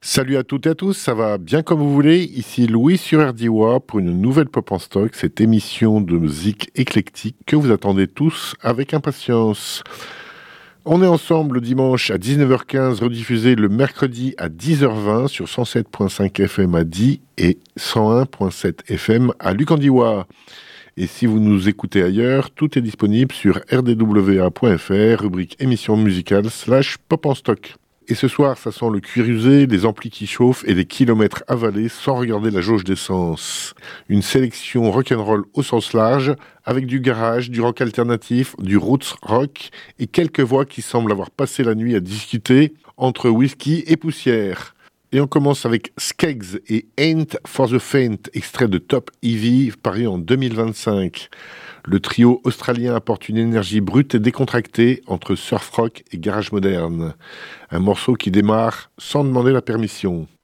Salut à toutes et à tous, ça va bien comme vous voulez. Ici Louis sur RDWA pour une nouvelle Pop en Stock, cette émission de musique éclectique que vous attendez tous avec impatience. On est ensemble le dimanche à 19h15, rediffusé le mercredi à 10h20 sur 107.5 FM à Die et 101.7 FM à Lucandiwa. Et si vous nous écoutez ailleurs, tout est disponible sur rdwa.fr, rubrique émission musicale /pop en stock. Et ce soir, ça sent le cuir usé, les amplis qui chauffent et les kilomètres avalés sans regarder la jauge d'essence. Une sélection rock'n'roll au sens large, avec du garage, du rock alternatif, du roots rock et quelques voix qui semblent avoir passé la nuit à discuter entre whisky et poussière. Et on commence avec Skeggs et Ain't for the Faint, extrait de Top Heavy, paru en 2025. Le trio australien apporte une énergie brute et décontractée entre surf rock et garage moderne. Un morceau qui démarre sans demander la permission.